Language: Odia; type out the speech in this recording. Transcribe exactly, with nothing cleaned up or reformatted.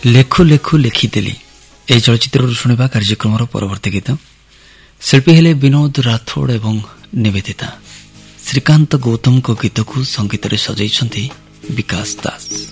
ଲେଖୁ ଲେଖୁ ଲେଖିଦେଲି ଏହି ଚଳଚ୍ଚିତ୍ରରୁ ଶୁଣିବା କାର୍ଯ୍ୟକ୍ରମର ପରବର୍ତ୍ତୀ ଗୀତ। ଶିଳ୍ପୀ ହେଲେ ବିନୋଦ ରାଥୋଡ ଏବଂ ନିବେଦିତା। ଶ୍ରୀକାନ୍ତ ଗୌତମଙ୍କ ଗୀତକୁ ସଙ୍ଗୀତରେ ସଜାଇଛନ୍ତି ବିକାଶ ଦାସ।